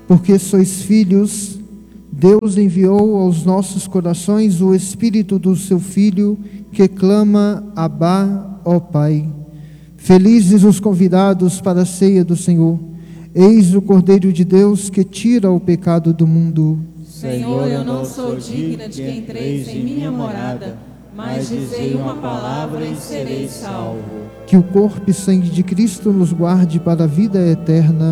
Porque sois filhos, Deus enviou aos nossos corações o Espírito do seu Filho, que clama: Abá, ó Pai. Felizes os convidados para a ceia do Senhor. Eis o Cordeiro de Deus que tira o pecado do mundo. Senhor, eu não sou digna de que entreis em minha morada, mas dizei uma palavra e serei salvo. Que o corpo e sangue de Cristo nos guarde para a vida eterna.